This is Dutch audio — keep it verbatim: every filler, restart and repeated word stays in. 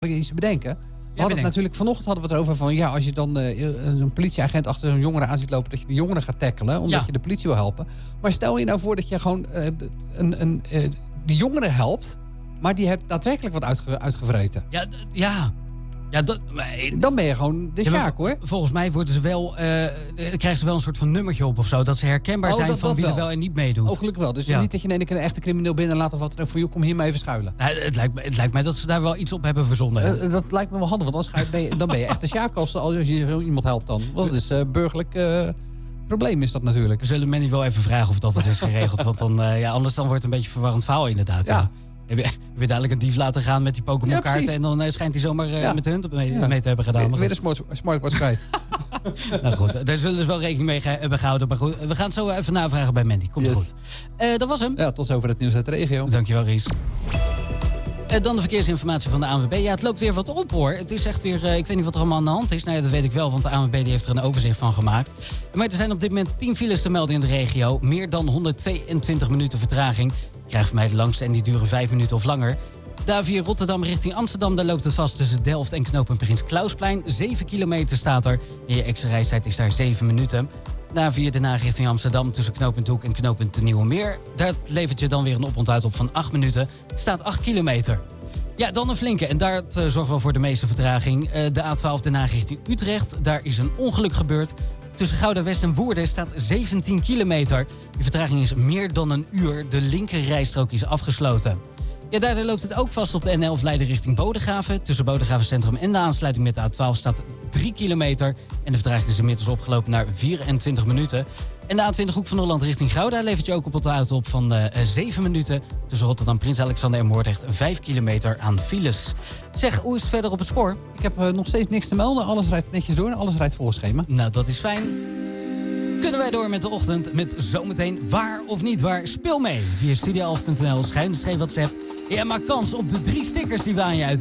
iets te bedenken. We Ja, hadden het natuurlijk, vanochtend hadden we het erover van... ja, als je dan uh, een politieagent achter een jongere aan ziet lopen... dat je de jongere gaat tackelen, omdat ja. je de politie wil helpen. Maar stel je nou voor dat je gewoon uh, een, een, uh, die jongere helpt... maar die heeft daadwerkelijk wat uitge, uitgevreten. Ja, d- ja. ja dat, maar, Dan ben je gewoon de ja, sjaak, hoor. Volgens mij worden ze wel, uh, krijgen ze wel een soort van nummertje op of zo. Dat ze herkenbaar oh, zijn dat, van dat wie wel. er wel en niet meedoet. Oh, gelukkig wel. Dus ja. niet dat je in één keer een echte crimineel binnenlaat... of wat voor je kom hier maar even schuilen. Nou, het, lijkt me, het lijkt mij dat ze daar wel iets op hebben verzonnen. Uh, dat lijkt me wel handig, want anders ga je, ben je, dan ben je echt de sjaak als, als je zo iemand helpt dan. Want dat is uh, burgerlijk uh, probleem is dat natuurlijk. We zullen Manny wel even vragen of dat het is geregeld. Want dan, uh, ja, anders dan wordt het een beetje een verwarrend verhaal inderdaad. Ja. Ja. Heb je, heb je dadelijk een dief laten gaan met die Pokémon-kaarten... Ja, en dan uh, schijnt hij zomaar uh, ja. met de hond mee, ja. mee te hebben gedaan. Weer, weer een smart, smartwatch kwijt. Nou goed, daar zullen ze wel rekening mee ge- hebben gehouden. Maar goed, we gaan het zo even navragen bij Mandy. Komt Yes. goed. Uh, dat was hem. Ja, tot zover het nieuws uit de regio. Dankjewel, Ries. Uh, dan de verkeersinformatie van de A N W B. Ja, het loopt weer wat op, hoor. Het is echt weer... Uh, ik weet niet wat er allemaal aan de hand is. Nou ja, dat weet ik wel, want de A N W B die heeft er een overzicht van gemaakt. Maar er zijn op dit moment tien files te melden in de regio. Meer dan honderdtweeëntwintig minuten vertraging. Je krijgt van mij de langste en die duren vijf minuten of langer. De A vier Rotterdam richting Amsterdam. Daar loopt het vast tussen Delft en knooppunt Prins Klausplein. zeven kilometer staat er. En je extra reistijd is daar zeven minuten. De A vier Den Haag richting Amsterdam tussen knooppunt Hoek en knooppunt de Nieuwe Meer. Daar levert je dan weer een oponthoud op van acht minuten. Het staat acht kilometer. Ja, dan een flinke. En daar uh, zorgt wel voor de meeste vertraging. Uh, de A twaalf Den Haag richting Utrecht. Daar is een ongeluk gebeurd. Tussen Gouda West en Woerden staat zeventien kilometer. Die vertraging is meer dan een uur. De linker rijstrook is afgesloten. Ja, daardoor loopt het ook vast op de N elf Leiden richting Bodegraven. Tussen Bodegraven Centrum en de aansluiting met de A twaalf staat drie kilometer. En de vertraging is inmiddels opgelopen naar vierentwintig minuten. En de A twintig Hoek van Holland richting Gouda levert je ook op het auto op van uh, zeven minuten. Tussen Rotterdam, Prins Alexander en Moordrecht vijf kilometer aan files. Zeg, hoe is het verder op het spoor? Ik heb uh, nog steeds niks te melden. Alles rijdt netjes door en alles rijdt volgens schema. Nou, dat is fijn. Kunnen wij door met de ochtend met zometeen waar of niet waar. Speel mee via studio elf punt n l, schuine streep WhatsApp. Ja, maak kans op de drie stickers die we aan je uit